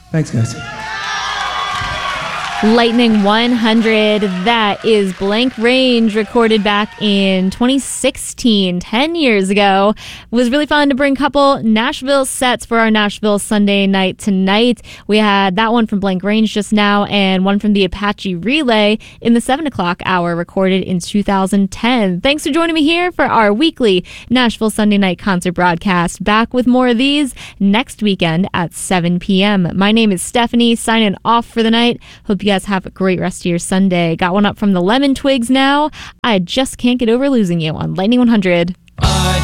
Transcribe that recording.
Thanks, guys. Lightning 100, that is Blank Range, recorded back in 2016, 10 years ago. It was really fun to bring a couple Nashville sets for our Nashville Sunday night tonight. We had that one from Blank Range just now and one from the Apache Relay in the 7 o'clock hour, recorded in 2010. Thanks for joining me here for our weekly Nashville Sunday night concert broadcast. Back with more of these next weekend at 7 p.m. My name is Stephanie, signing off for the night. Hope you guys have a great rest of your Sunday. Got one up from the Lemon Twigs now. I just can't get over losing you on Lightning 100.